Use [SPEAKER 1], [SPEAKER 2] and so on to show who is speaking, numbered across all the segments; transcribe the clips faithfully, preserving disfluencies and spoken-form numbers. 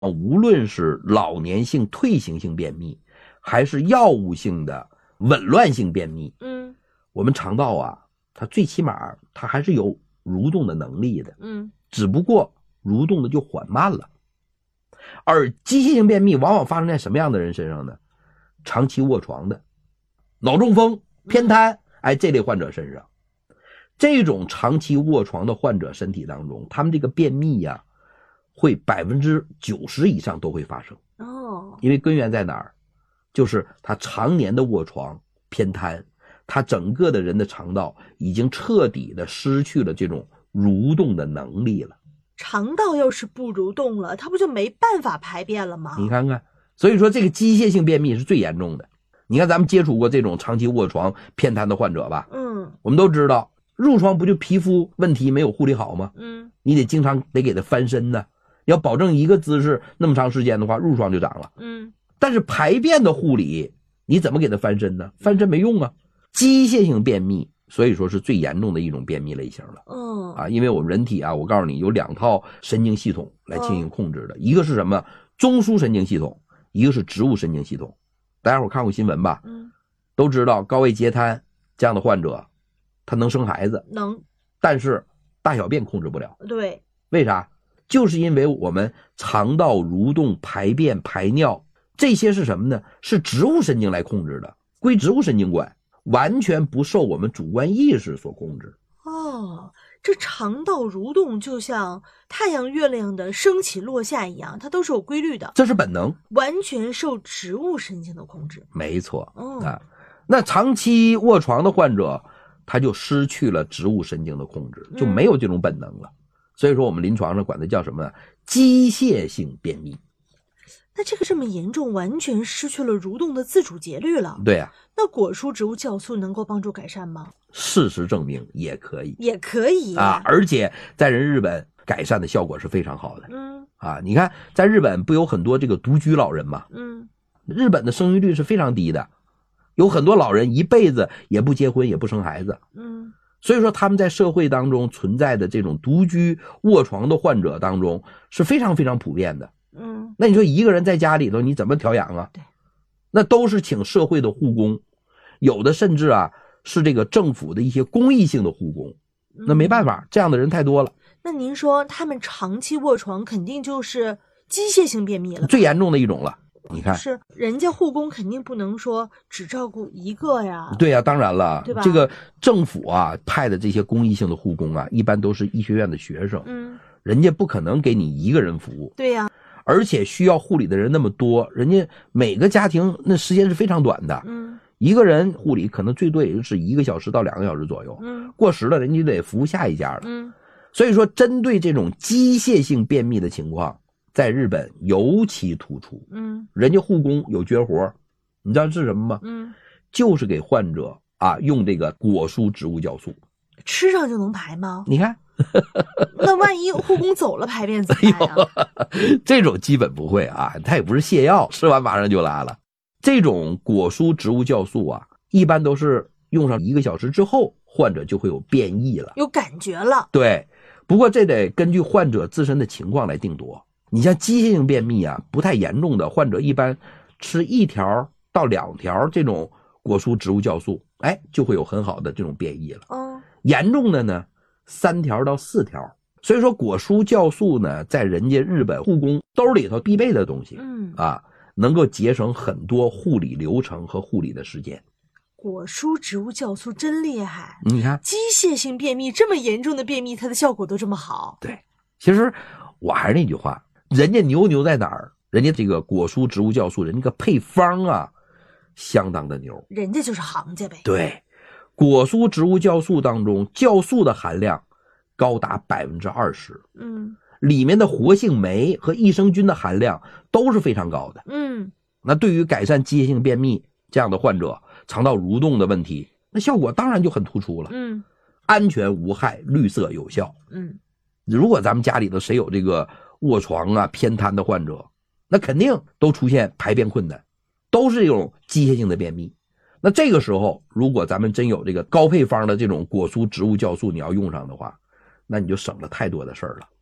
[SPEAKER 1] 无论是老年性退行性便秘还是药物性的紊乱性便秘，
[SPEAKER 2] 嗯，
[SPEAKER 1] 我们肠道啊它最起码它还是有蠕动的能力的，
[SPEAKER 2] 嗯，
[SPEAKER 1] 只不过蠕动的就缓慢了。而机械性便秘往往发生在什么样的人身上呢？长期卧床的、脑中风、偏瘫，哎，这类患者身上。这种长期卧床的患者身体当中，他们这个便秘呀、啊，会百分之九十以上都会发生。
[SPEAKER 2] 哦，
[SPEAKER 1] 因为根源在哪儿？就是他常年的卧床、偏瘫，他整个的人的肠道已经彻底的失去了这种蠕动的能力了。
[SPEAKER 2] 肠道要是不蠕动了，它不就没办法排便了吗？
[SPEAKER 1] 你看看，所以说这个机械性便秘是最严重的。你看咱们接触过这种长期卧床偏瘫的患者吧，
[SPEAKER 2] 嗯，
[SPEAKER 1] 我们都知道褥疮不就皮肤问题没有护理好吗？
[SPEAKER 2] 嗯，
[SPEAKER 1] 你得经常得给它翻身呢，要保证一个姿势那么长时间的话，褥疮就长了。
[SPEAKER 2] 嗯，
[SPEAKER 1] 但是排便的护理你怎么给它翻身呢？翻身没用啊。机械性便秘所以说是最严重的一种便秘类型了。
[SPEAKER 2] 嗯，
[SPEAKER 1] 啊，因为我们人体啊，我告诉你有两套神经系统来进行控制的，一个是什么？中枢神经系统，一个是植物神经系统。大家伙看过新闻吧？
[SPEAKER 2] 嗯，
[SPEAKER 1] 都知道高位截瘫这样的患者，他能生孩子，
[SPEAKER 2] 能，
[SPEAKER 1] 但是大小便控制不了。
[SPEAKER 2] 对，
[SPEAKER 1] 为啥？就是因为我们肠道蠕动、排便、排尿这些是什么呢？是植物神经来控制的，归植物神经管，完全不受我们主观意识所控制。
[SPEAKER 2] 哦，这肠道蠕动就像太阳、月亮的升起落下一样，它都是有规律的，
[SPEAKER 1] 这是本能，
[SPEAKER 2] 完全受植物神经的控制。
[SPEAKER 1] 没错。
[SPEAKER 2] 哦，
[SPEAKER 1] 啊，那长期卧床的患者，他就失去了植物神经的控制，就没有这种本能了。嗯、所以说，我们临床上管它叫什么呢？机械性便秘。
[SPEAKER 2] 那这个这么严重，完全失去了蠕动的自主节律了。
[SPEAKER 1] 对啊。
[SPEAKER 2] 那果蔬植物酵素能够帮助改善吗？
[SPEAKER 1] 事实证明也可以，
[SPEAKER 2] 也可以
[SPEAKER 1] 啊，而且在人日本改善的效果是非常好的。
[SPEAKER 2] 嗯，
[SPEAKER 1] 啊，你看在日本不有很多这个独居老人吗？
[SPEAKER 2] 嗯，
[SPEAKER 1] 日本的生育率是非常低的，有很多老人一辈子也不结婚也不生孩子。
[SPEAKER 2] 嗯，
[SPEAKER 1] 所以说他们在社会当中存在的这种独居卧床的患者当中是非常非常普遍的。
[SPEAKER 2] 嗯，
[SPEAKER 1] 那你说一个人在家里头你怎么调养啊？
[SPEAKER 2] 对，
[SPEAKER 1] 那都是请社会的护工，有的甚至啊是这个政府的一些公益性的护工，那没办法，这样的人太多了。
[SPEAKER 2] 那您说他们长期卧床肯定就是机械性便秘了，
[SPEAKER 1] 最严重的一种了。你看，
[SPEAKER 2] 是人家护工肯定不能说只照顾一个呀。
[SPEAKER 1] 对呀、啊，当然了，
[SPEAKER 2] 对吧？
[SPEAKER 1] 这个政府啊派的这些公益性的护工啊，一般都是医学院的学生，
[SPEAKER 2] 嗯，
[SPEAKER 1] 人家不可能给你一个人服务。
[SPEAKER 2] 对呀、啊，
[SPEAKER 1] 而且需要护理的人那么多，人家每个家庭那时间是非常短的。
[SPEAKER 2] 嗯。
[SPEAKER 1] 一个人护理可能最多也就是一个小时到两个小时左右，
[SPEAKER 2] 嗯，
[SPEAKER 1] 过时了人家得服务下一家了。
[SPEAKER 2] 嗯，
[SPEAKER 1] 所以说针对这种机械性便秘的情况，在日本尤其突出。
[SPEAKER 2] 嗯，
[SPEAKER 1] 人家护工有绝活，你知道是什么吗？
[SPEAKER 2] 嗯，
[SPEAKER 1] 就是给患者啊用这个果蔬植物酵素，
[SPEAKER 2] 吃上就能排吗？
[SPEAKER 1] 你看，
[SPEAKER 2] 那万一护工走了排便怎么办呀？
[SPEAKER 1] 哎、这种基本不会啊，他也不是泻药，吃完马上就拉了。这种果蔬植物酵素啊，一般都是用上一个小时之后，患者就会有便意了，
[SPEAKER 2] 有感觉了。
[SPEAKER 1] 对，不过这得根据患者自身的情况来定夺。你像机械性便秘啊，不太严重的患者，一般吃一条到两条这种果蔬植物酵素，哎，就会有很好的这种便意了。
[SPEAKER 2] 嗯，
[SPEAKER 1] 严重的呢，三条到四条。所以说果蔬酵素呢，在人家日本护工兜里头必备的东西。
[SPEAKER 2] 嗯
[SPEAKER 1] 啊。能够节省很多护理流程和护理的时间。
[SPEAKER 2] 果蔬植物酵素真厉害，
[SPEAKER 1] 你看
[SPEAKER 2] 机械性便秘这么严重的便秘，它的效果都这么好。
[SPEAKER 1] 对，其实我还是那句话，人家牛牛在哪儿？人家这个果蔬植物酵素，人家个配方啊，相当的牛，
[SPEAKER 2] 人家就是行家呗。
[SPEAKER 1] 对，果蔬植物酵素当中，酵素的含量高达百分之二十。
[SPEAKER 2] 嗯。
[SPEAKER 1] 里面的活性酶和益生菌的含量都是非常高的。
[SPEAKER 2] 嗯，
[SPEAKER 1] 那对于改善机械性便秘这样的患者肠道蠕动的问题，那效果当然就很突出了。
[SPEAKER 2] 嗯，
[SPEAKER 1] 安全无害，绿色有效。
[SPEAKER 2] 嗯，
[SPEAKER 1] 如果咱们家里头谁有这个卧床啊偏瘫的患者，那肯定都出现排便困难，都是这种机械性的便秘。那这个时候，如果咱们真有这个高配方的这种果蔬植物酵素，你要用上的话，那你就省了太多的事儿了。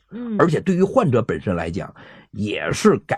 [SPEAKER 2] 嗯，
[SPEAKER 1] 而且对于患者本身来讲，也是改